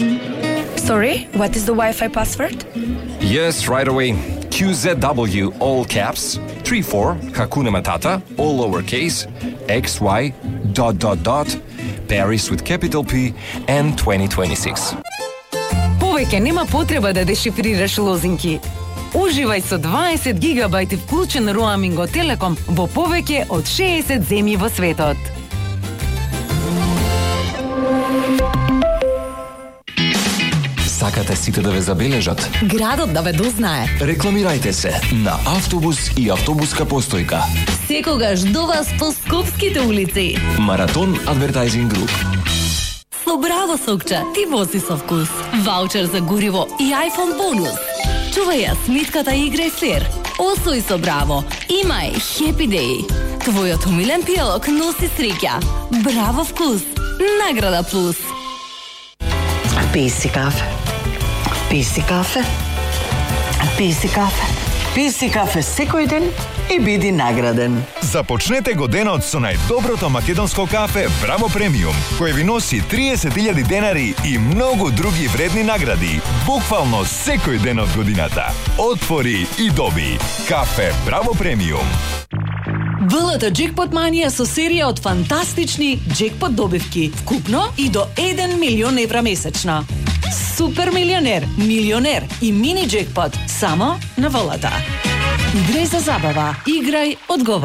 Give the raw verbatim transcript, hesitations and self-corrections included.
Sorry, what is the Wi-Fi password? Yes, right away. Q Z W, all caps, three four, Hakuna Matata, all lowercase, X Y, dot dot dot, Paris with capital P, and twenty twenty-six. Повеќе нема потреба да дешифрираш лозинки. Уживај со дваесет гигабајти вклучен роаминг од Телеком во повеќе од шеесет земји во светот. Сакате сите да ве забележат? Градот да ве дознае. Рекламирајте се на автобус и автобуска постојка. Секогаш до вас по скопските улици. Маратон Адвертайзинг Груп. Со Браво сокча ти вози со вкус. Ваучер за гориво и iPhone бонус. Чувај ја смитката и играј фер. Освој со Браво. Имај Happy Day. Твојот умилен пијалок носи среќа. Браво вкус. Награда плюс. Пи си кафе. Пи си кафе. Пи си кафе. Пи си кафе секој ден и биди награден. Започнете го денот со најдоброто македонско кафе Браво Премиум, кој ви носи триесет илјади денари и многу други вредни награди, буквално секој ден од годината. Отвори и доби. Кафе Браво Премиум. ВЛТ Джекпот Манија со серија од фантастични джекпот добивки, вкупно и до еден милион евра месечно. Супер милионер, милионер и мини джекпот само на ВЛТ. Играј за забава, играј одговор.